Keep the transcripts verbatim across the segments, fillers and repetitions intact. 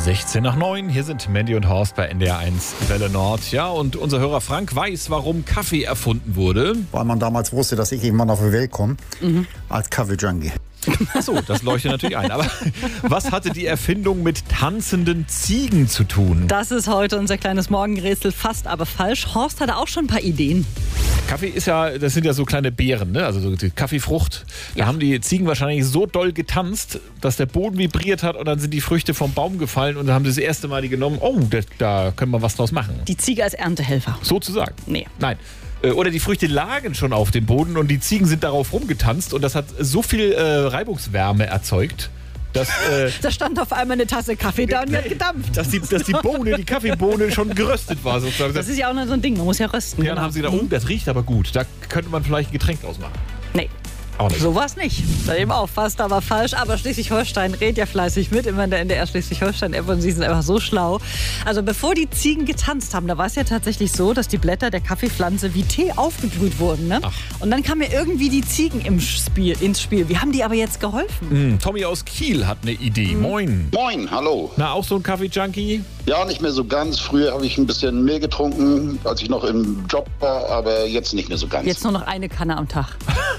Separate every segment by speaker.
Speaker 1: sechzehn nach neun, hier sind Mandy und Horst bei N D R eins Welle Nord. Ja, und unser Hörer Frank weiß, warum Kaffee erfunden wurde.
Speaker 2: Weil man damals wusste, dass ich irgendwann auf die Welt komme, mhm. als Kaffee-Junkie.
Speaker 1: Achso, das leuchtet natürlich ein. Aber was hatte die Erfindung mit tanzenden Ziegen zu tun?
Speaker 3: Das ist heute unser kleines Morgenrätsel, fast aber falsch. Horst hatte auch schon ein paar Ideen.
Speaker 1: Kaffee ist ja, das sind ja so kleine Beeren, ne? Also so die Kaffeefrucht. Da ja. haben die Ziegen wahrscheinlich so doll getanzt, dass der Boden vibriert hat und dann sind die Früchte vom Baum gefallen und dann haben sie das erste Mal die genommen. Oh, das, da können wir was draus machen.
Speaker 3: Die Ziege als Erntehelfer.
Speaker 1: Sozusagen.
Speaker 3: Nee.
Speaker 1: Nein. Oder die Früchte lagen schon auf dem Boden und die Ziegen sind darauf rumgetanzt und das hat so viel äh, Reibungswärme erzeugt, dass... Äh,
Speaker 3: da stand auf einmal eine Tasse Kaffee da und die hat gedampft.
Speaker 1: Dass die, dass die Bohne, die Kaffeebohne schon geröstet war sozusagen.
Speaker 3: Das ist ja auch noch so ein Ding, man muss ja rösten.
Speaker 1: Ja, dann
Speaker 3: genau.
Speaker 1: haben sie gedacht, oh, das riecht aber gut, da könnte man vielleicht ein Getränk draus machen.
Speaker 3: Nee.
Speaker 1: Auch nicht.
Speaker 3: So war es nicht. Da eben auch fast, aber falsch. Aber Schleswig-Holstein redet ja fleißig mit. Immer in der N D R Schleswig-Holstein-App und sie sind einfach so schlau. Also bevor die Ziegen getanzt haben, da war es ja tatsächlich so, dass die Blätter der Kaffeepflanze wie Tee aufgebrüht wurden. Ne? Und dann kamen ja irgendwie die Ziegen im Spiel, ins Spiel. Wie haben die aber jetzt geholfen?
Speaker 1: Mm, Tommy aus Kiel hat eine Idee. Mhm. Moin.
Speaker 4: Moin, hallo.
Speaker 1: Na, auch so ein Kaffee-Junkie?
Speaker 4: Ja, nicht mehr so ganz. Früher habe ich ein bisschen mehr getrunken, als ich noch im Job war, aber jetzt nicht mehr so ganz.
Speaker 3: Jetzt nur noch eine Kanne am Tag.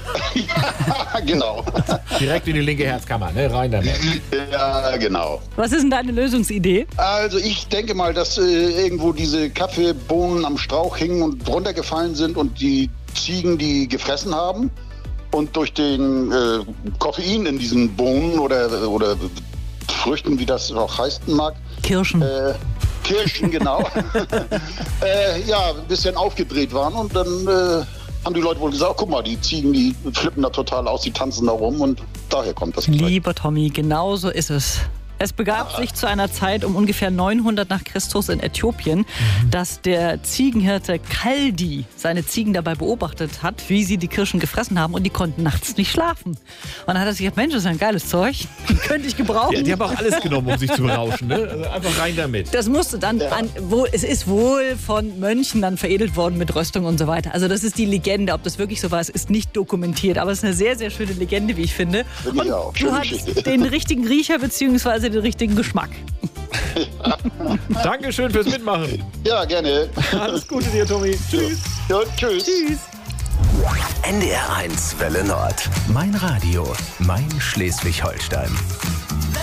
Speaker 4: Ja, genau.
Speaker 1: Direkt in die linke Herzkammer, ne? Rein damit.
Speaker 4: Ja, genau.
Speaker 3: Was ist denn deine Lösungsidee?
Speaker 4: Also ich denke mal, dass äh, irgendwo diese Kaffeebohnen am Strauch hingen und runtergefallen sind und die Ziegen die gefressen haben. Und durch den äh, Koffein in diesen Bohnen oder, oder Früchten, wie das auch heißen mag.
Speaker 3: Kirschen.
Speaker 4: Äh, Kirschen, genau. äh, ja, ein bisschen aufgedreht waren und dann... Äh, haben die Leute wohl gesagt, guck mal, die Ziegen, die flippen da total aus, die tanzen da rum und daher kommt das.
Speaker 3: Lieber Tommy, genau so ist es. Es begab ja. sich zu einer Zeit um ungefähr neunhundert nach Christus in Äthiopien, mhm. dass der Ziegenhirte Kaldi seine Ziegen dabei beobachtet hat, wie sie die Kirschen gefressen haben und die konnten nachts nicht schlafen. Und dann hat er sich gedacht, Mensch, das ist ein geiles Zeug, könnte ich gebrauchen.
Speaker 1: Ja, die haben auch alles genommen, um sich zu berauschen, ne? Also einfach rein damit.
Speaker 3: Das musste dann, ja. an, wo, es ist wohl von Mönchen dann veredelt worden mit Röstung und so weiter. Also das ist die Legende, ob das wirklich so war, es ist nicht dokumentiert, aber es ist eine sehr, sehr schöne Legende, wie ich finde.
Speaker 4: Finde ich auch.
Speaker 3: Du hast den richtigen Riecher bzw. den richtigen Geschmack.
Speaker 1: Ja. Dankeschön fürs Mitmachen.
Speaker 4: Ja, gerne.
Speaker 1: Alles Gute dir, Tommy. Tschüss.
Speaker 4: Ja, tschüss.
Speaker 3: Tschüss.
Speaker 5: N D R eins Welle Nord. Mein Radio. Mein Schleswig-Holstein.